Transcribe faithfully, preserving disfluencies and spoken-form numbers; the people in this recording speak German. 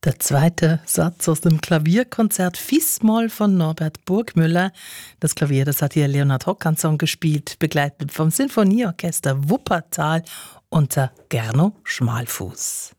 Der zweite Satz aus dem Klavierkonzert Fis-Moll von Norbert Burgmüller. Das Klavier, das hat hier Leonhard Hokanson gespielt, begleitet vom Sinfonieorchester Wuppertal unter Gernot Schmalfuß.